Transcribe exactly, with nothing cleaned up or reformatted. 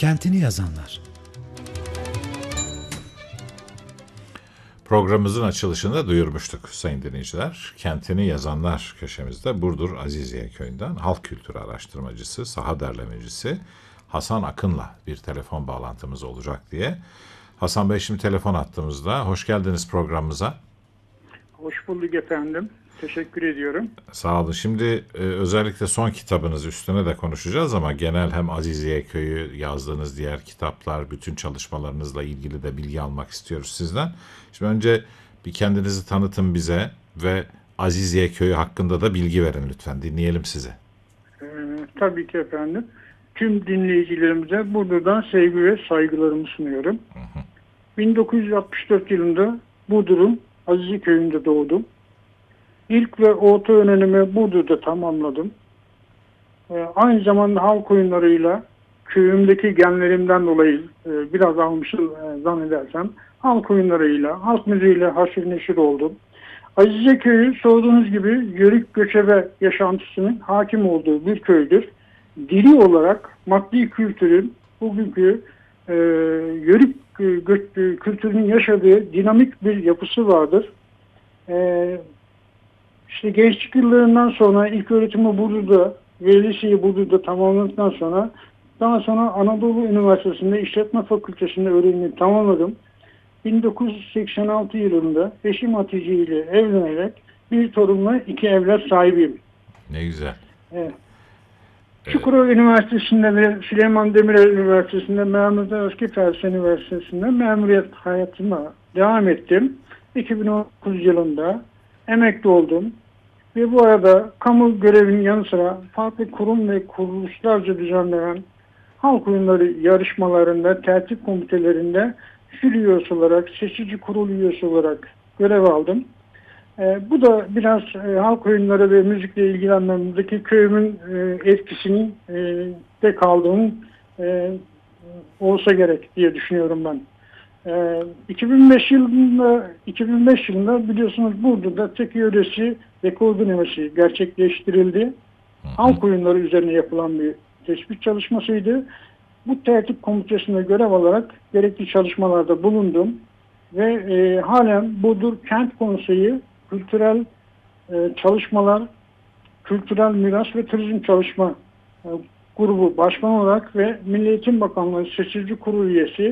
Kentini yazanlar. Programımızın açılışında duyurmuştuk sayın dinleyiciler. Kentini yazanlar köşemizde Burdur Aziziye Köyü'nden halk kültürü araştırmacısı, saha derlemecisi Hasan Akın'la bir telefon bağlantımız olacak diye. Hasan Bey şimdi telefon attığımızda. Hoş geldiniz programımıza. Hoş bulduk efendim. Teşekkür ediyorum. Sağ olun. Şimdi e, özellikle son kitabınız üstüne de konuşacağız ama genel hem Aziziye Köyü yazdığınız diğer kitaplar, bütün çalışmalarınızla ilgili de bilgi almak istiyoruz sizden. Şimdi önce bir kendinizi tanıtın bize ve Aziziye Köyü hakkında da bilgi verin lütfen. Dinleyelim sizi. Ee, tabii ki efendim. Tüm dinleyicilerimize buradan sevgi ve saygılarımı sunuyorum. Hı hı. bin dokuz yüz altmış dört yılında Burdur'un Aziziye Köyü'nde doğdum. İlk ve orta öğrenimi Burdur'da tamamladım. Ee, aynı zamanda halk oyunlarıyla köyümdeki genlerimden dolayı e, biraz almışım e, zannedersem halk oyunlarıyla, halk müziğiyle haşır neşir oldum. Aziziye Köyü sorduğunuz gibi yörük göçebe yaşantısının hakim olduğu bir köydür. Dili olarak maddi kültürün bugünkü e, yörük gö- kültürünün yaşadığı dinamik bir yapısı vardır. E, işte gençlik yıllarından sonra ilk öğretimi Burdur'da ve liseyi Burdur'da tamamladıktan sonra daha sonra Anadolu Üniversitesi'nde İşletme Fakültesi'nde öğrenimi tamamladım. bin dokuz yüz seksen altı yılında eşim Hatice ile evlenerek bir torunla iki evlat sahibiyim. Ne güzel. Evet. Çukurova Üniversitesi'nde ve Süleyman Demirel Üniversitesi'nde, Mehmet Özki Felsefe Üniversitesi'nde memuriyet hayatıma devam ettim. iki bin on dokuz yılında emekli oldum. Ve bu arada kamu görevinin yanı sıra farklı kurum ve kuruluşlarca düzenlenen halk oyunları yarışmalarında, tertip komitelerinde jüri üyesi olarak, seçici kurul üyesi olarak görev aldım. E, bu da biraz e, halk oyunları ve müzikle ilgilenmemdeki köyümün e, etkisinin e, de kaldığım e, olsa gerek diye düşünüyorum ben. E, iki bin beş yılında iki bin beş yılında biliyorsunuz Burdur'da tek yöresi rekor denemesi gerçekleştirildi. Hı hı. Halk oyunları üzerine yapılan bir tespit çalışmasıydı. Bu tertip komitesinde görev alarak gerekli çalışmalarda bulundum ve e, halen Burdur Kent Konseyi kültürel e, çalışmalar, kültürel miras ve turizm çalışma e, grubu başkanı olarak ve Milli Eğitim Bakanlığı seçici kurulu üyesi